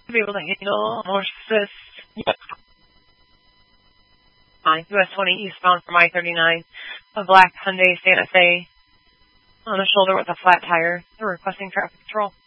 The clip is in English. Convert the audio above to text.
to be able to handle more assists. Yep. US 20 eastbound from I-39. A black Hyundai Santa Fe on the shoulder with a flat tire. They're requesting traffic control.